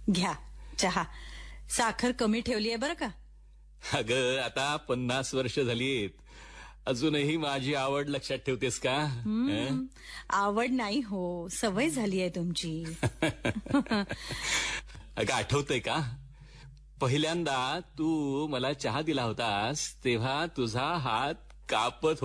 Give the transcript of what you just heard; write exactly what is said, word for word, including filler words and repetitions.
घ्या चहा. साखर कमी ठेवली आहे बरं का. अगं आता पन्नास वर्ष झालीत, अजूनही माझी आवड लक्षात ठेवतेस का? हं? आवड नाही हो, सवय झाली आहे तुमची. अगं आठवतंय का, पहिल्यांदा तू मला चहा दिला होतास तेव्हा तुझा हात कापत